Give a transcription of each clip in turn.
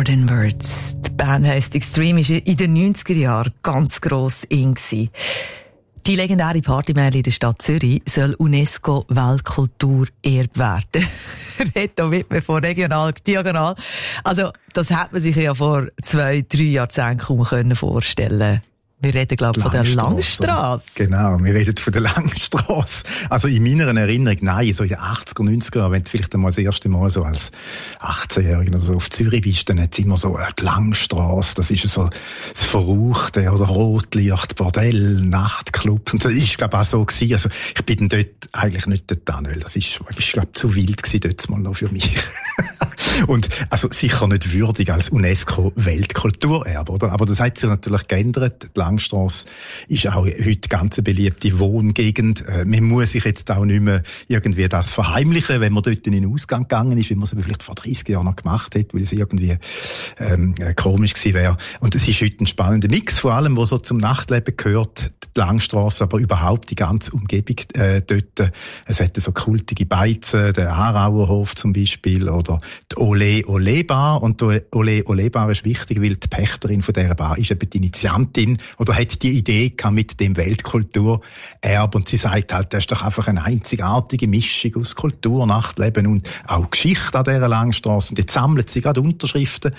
More Than Words. Die Band heisst Extreme, war in den 90er Jahren ganz gross in. Die legendäre Partymeile in der Stadt Zürich soll UNESCO-Weltkulturerbe werden. Reto Wittmann von Regional Diagonal. Also, das hätte man sich ja vor 2-3 Jahrzehnten kaum vorstellen können. Wir reden, glaube ich, von der Langstrasse. Genau, wir reden von der Langstrasse. Also in meiner Erinnerung, nein, so in den 80er, 90er Jahren, wenn du vielleicht einmal das erste Mal so als 18-Jähriger oder so auf Zürich bist, dann hat es immer so die Langstrasse, das ist so das Verrauchte, oder Rotlicht, Bordell, Nachtclubs, und das ist, glaube ich, auch so gewesen. Also ich bin dort eigentlich nicht dort an, weil das ist, glaube ich, zu wild gewesen dort mal noch für mich. Und, also, sicher nicht würdig als UNESCO-Weltkulturerbe, oder? Aber das hat sich natürlich geändert. Die Langstrasse ist auch heute ganz eine beliebte Wohngegend. Man muss sich jetzt auch nicht mehr irgendwie das verheimlichen, wenn man dort in den Ausgang gegangen ist, wie man es vielleicht vor 30 Jahren noch gemacht hat, weil es irgendwie, komisch gewesen wäre. Und es ist heute ein spannender Mix, vor allem, wo so zum Nachtleben gehört, die Langstrasse, aber überhaupt die ganze Umgebung, dort. Es hat so kultige Beizen, der Aarauerhof zum Beispiel, oder die Ole Ole Bar. Und die Ole Ole Bar ist wichtig, weil die Pächterin von dieser Bar ist eben die Initiantin oder hat die Idee gehabt mit dem Weltkulturerbe. Und sie sagt halt, das ist doch einfach eine einzigartige Mischung aus Kultur, Nachtleben und auch Geschichte an dieser Langstrasse. Und jetzt sammelt sie gerade Unterschriften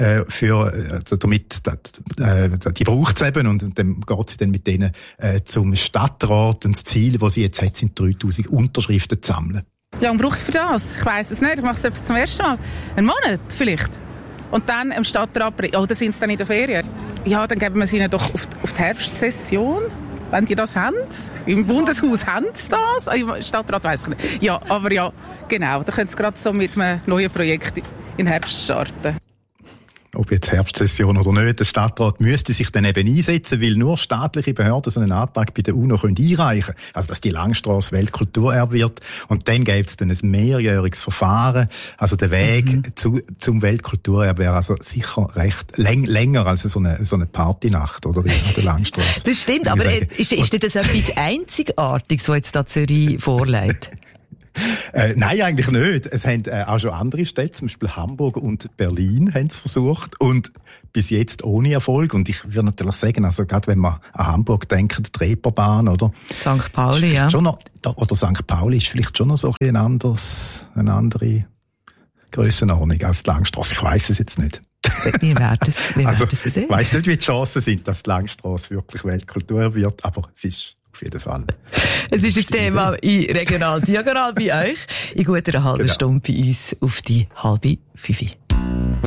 damit die braucht es eben. Und dann geht sie dann mit denen zum Stadtrat. Und das Ziel, das sie jetzt hat, sind 3000 Unterschriften zu sammeln. Wie lange brauche ich für das? Ich weiss es nicht. Ich mache es zum ersten Mal. Einen Monat vielleicht. Und dann im Stadtrat... Oder sind sie dann in der Ferien? Ja, dann geben wir es ihnen doch auf die Herbstsession. Wenn die das haben. Im Bundeshaus haben sie das. Im Stadtrat weiss ich nicht. Ja, aber ja, genau. Da können sie gerade so mit einem neuen Projekt in Herbst starten. Ob jetzt Herbstsession oder nicht, der Stadtrat müsste sich dann eben einsetzen, weil nur staatliche Behörden so einen Antrag bei der UNO einreichen können. Also, dass die Langstrasse Weltkulturerbe wird. Und dann gäbe es dann ein mehrjähriges Verfahren. Also, der Weg zum Weltkulturerbe wäre also sicher recht länger als so eine Partynacht, oder? An der Langstrasse. Das stimmt, aber ist das etwas Einzigartiges, was jetzt da Zürich vorlegt? Nein, eigentlich nicht. Es haben auch schon andere Städte, zum Beispiel Hamburg und Berlin, haben es versucht. Und bis jetzt ohne Erfolg. Und ich würde natürlich sagen, also gerade wenn man an Hamburg denkt, die Reeperbahn, oder? St. Pauli, ja. Oder St. Pauli ist vielleicht schon noch so eine andere Grössenordnung als die Langstrasse. Ich weiss es jetzt nicht. Wir werden es sehen. Ich weiss nicht, wie die Chancen sind, dass die Langstrasse wirklich Weltkultur wird, aber es ist auf jeden Fall. Es ist ein Thema in Regional Diagonal bei euch. In guter halben Stunde bei uns auf die 4:30.